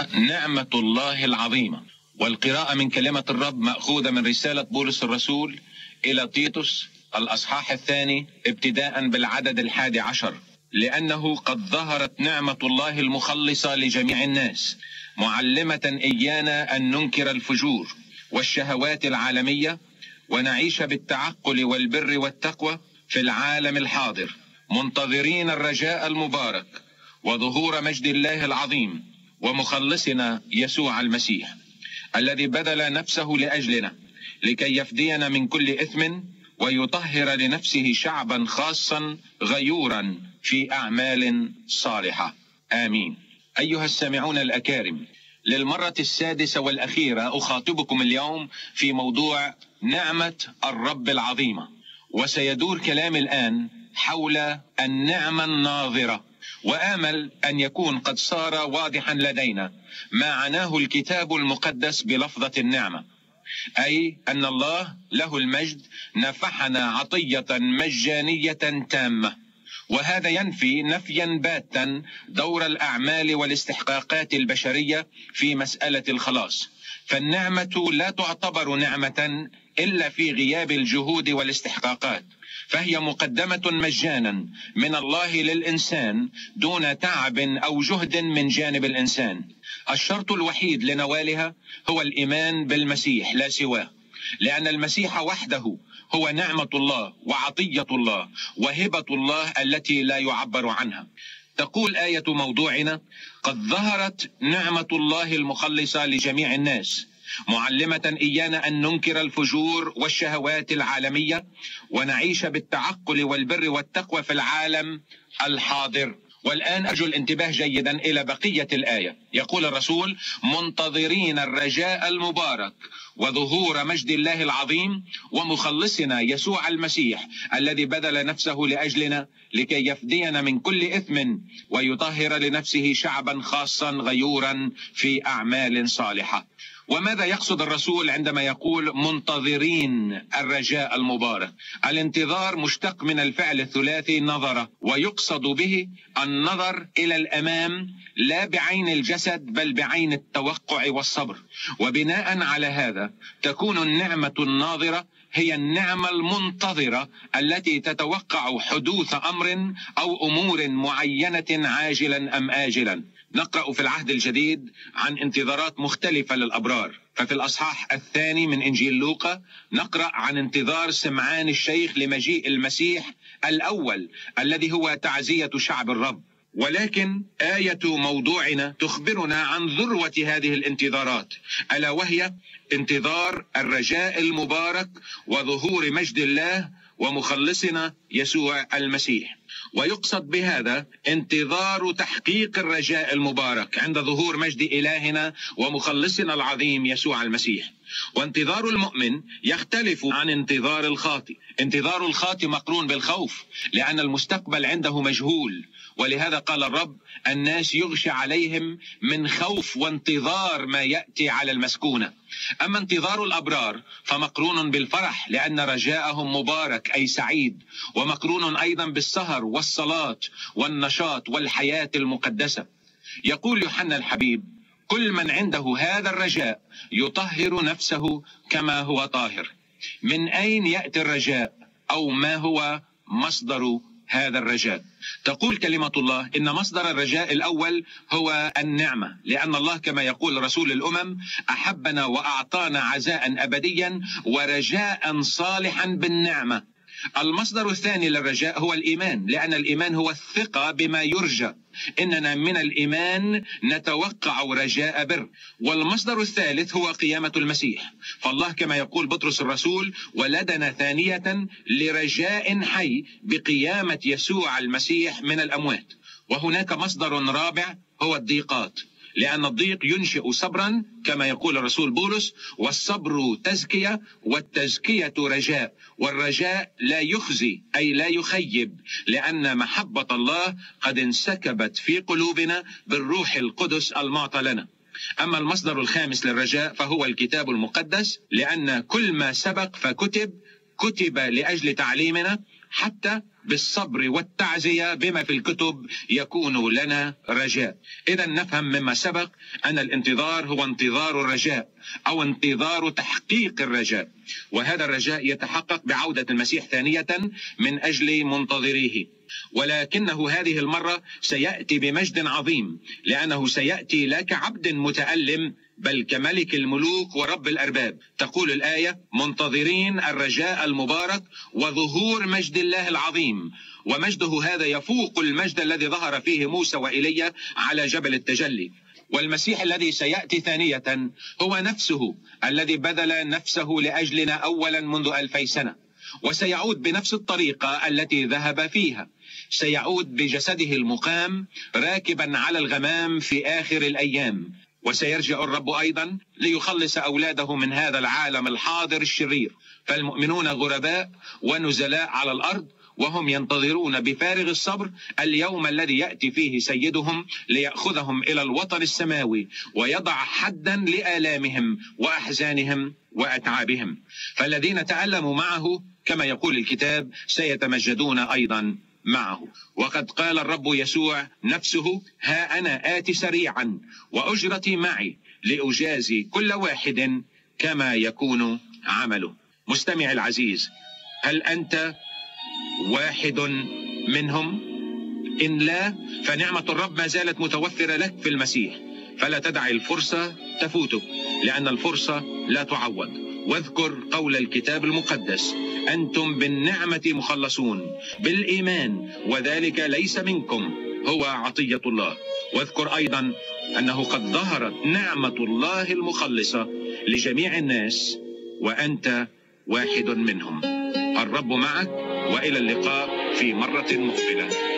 نعمة الله العظيمة. والقراءة من كلمة الرب مأخوذة من رسالة بولس الرسول إلى تيتوس الأصحاح 2 ابتداء بالعدد 11. لأنه قد ظهرت نعمة الله المخلصة لجميع الناس، معلمة إيانا أن ننكر الفجور والشهوات العالمية ونعيش بالتعقل والبر والتقوى في العالم الحاضر، منتظرين الرجاء المبارك وظهور مجد الله العظيم ومخلصنا يسوع المسيح، الذي بذل نفسه لأجلنا لكي يفدينا من كل إثم ويطهر لنفسه شعبا خاصا غيورا في أعمال صالحة. آمين. أيها السامعون الأكارم، للمرة 6 والأخيرة أخاطبكم اليوم في موضوع نعمة الرب العظيمة، وسيدور كلامي الآن حول النعمة الناظرة، وآمل أن يكون قد صار واضحا لدينا ما عناه الكتاب المقدس بلفظة النعمة، أي أن الله له المجد نفحنا عطية مجانية تامة، وهذا ينفي نفيا باتا دور الأعمال والاستحقاقات البشرية في مسألة الخلاص، فالنعمة لا تعتبر نعمة إلا في غياب الجهود والاستحقاقات، فهي مقدمة مجانا من الله للإنسان دون تعب أو جهد من جانب الإنسان. الشرط الوحيد لنوالها هو الإيمان بالمسيح لا سواه، لأن المسيح وحده هو نعمة الله وعطية الله وهبة الله التي لا يعبر عنها. تقول آية موضوعنا: قد ظهرت نعمة الله المخلصة لجميع الناس، معلمة إيانا أن ننكر الفجور والشهوات العالمية ونعيش بالتعقل والبر والتقوى في العالم الحاضر. والآن أرجو الانتباه جيدا إلى بقية الآية. يقول الرسول: منتظرين الرجاء المبارك وظهور مجد الله العظيم ومخلصنا يسوع المسيح، الذي بذل نفسه لأجلنا لكي يفدينا من كل إثم ويطهر لنفسه شعبا خاصا غيورا في أعمال صالحة. وماذا يقصد الرسول عندما يقول منتظرين الرجاء المبارك؟ الانتظار مشتق من الفعل الثلاثي نظر، ويقصد به النظر إلى الأمام لا بعين الجسد بل بعين التوقع والصبر. وبناء على هذا تكون النعمة الناظرة هي النعمة المنتظرة التي تتوقع حدوث أمر أو أمور معينة عاجلا أم آجلا. نقرأ في العهد الجديد عن انتظارات مختلفة للأبرار، ففي الأصحاح 2 من إنجيل لوقا نقرأ عن انتظار سمعان الشيخ لمجيء المسيح الأول الذي هو تعزية شعب الرب. ولكن آية موضوعنا تخبرنا عن ذروة هذه الانتظارات، ألا وهي انتظار الرجاء المبارك وظهور مجد الله ومخلصنا يسوع المسيح. ويقصد بهذا انتظار تحقيق الرجاء المبارك عند ظهور مجد إلهنا ومخلصنا العظيم يسوع المسيح. وانتظار المؤمن يختلف عن انتظار الخاطئ. انتظار الخاطئ مقرون بالخوف، لأن المستقبل عنده مجهول، ولهذا قال الرب: الناس يغشى عليهم من خوف وانتظار ما يأتي على المسكونة. أما انتظار الأبرار فمقرون بالفرح، لأن رجاءهم مبارك أي سعيد، ومقرون أيضا بالسهر والصلاة والنشاط والحياة المقدسة. يقول يوحنا الحبيب: كل من عنده هذا الرجاء يطهر نفسه كما هو طاهر. من أين يأتي الرجاء، أو ما هو مصدر هذا الرجاء؟ تقول كلمة الله إن مصدر الرجاء الأول هو النعمة، لأن الله كما يقول رسول الأمم: أحبنا وأعطانا عزاء أبديا ورجاء صالحا بالنعمة. المصدر الثاني للرجاء هو الإيمان، لأن الإيمان هو الثقة بما يرجى. إننا من الإيمان نتوقع رجاء بر. والمصدر الثالث هو قيامة المسيح، فالله كما يقول بطرس الرسول: ولدنا ثانية لرجاء حي بقيامة يسوع المسيح من الأموات. وهناك مصدر رابع هو الضيقات، لأن الضيق ينشئ صبرا كما يقول الرسول بولس: والصبر تزكية، والتزكية رجاء، والرجاء لا يخزي أي لا يخيب، لأن محبة الله قد انسكبت في قلوبنا بالروح القدس المعطى لنا. أما المصدر الخامس للرجاء فهو الكتاب المقدس، لأن كل ما سبق فكتب كتب لأجل تعليمنا، حتى بالصبر والتعزية بما في الكتب يكون لنا رجاء. إذا نفهم مما سبق أن الانتظار هو انتظار الرجاء أو انتظار تحقيق الرجاء، وهذا الرجاء يتحقق بعودة المسيح ثانية من أجل منتظريه، ولكنه هذه المرة سيأتي بمجد عظيم، لأنه سيأتي لا كعبد متألم بل كملك الملوك ورب الأرباب. تقول الآية: منتظرين الرجاء المبارك وظهور مجد الله العظيم، ومجده هذا يفوق المجد الذي ظهر فيه موسى وإيليا على جبل التجلي. والمسيح الذي سيأتي ثانية هو نفسه الذي بذل نفسه لأجلنا أولا منذ 2000 سنة، وسيعود بنفس الطريقة التي ذهب فيها. سيعود بجسده المقام راكبا على الغمام في آخر الأيام، وسيرجع الرب أيضا ليخلص أولاده من هذا العالم الحاضر الشرير. فالمؤمنون غرباء ونزلاء على الأرض، وهم ينتظرون بفارغ الصبر اليوم الذي يأتي فيه سيدهم ليأخذهم إلى الوطن السماوي ويضع حدا لآلامهم وأحزانهم وأتعابهم. فالذين تألموا معه كما يقول الكتاب سيتمجدون أيضا معه. وقد قال الرب يسوع نفسه: ها أنا آتي سريعا وأجرتي معي لأجازي كل واحد كما يكون عمله. مستمع العزيز، هل أنت واحد منهم؟ إن لا، فنعمة الرب ما زالت متوفرة لك في المسيح، فلا تدع الفرصة تفوتك، لأن الفرصة لا تعوض. واذكر قول الكتاب المقدس: أنتم بالنعمة مخلصون بالإيمان، وذلك ليس منكم، هو عطية الله. واذكر أيضا أنه قد ظهرت نعمة الله المخلصة لجميع الناس، وأنت واحد منهم. الرب معك، وإلى اللقاء في مرة مقبلة.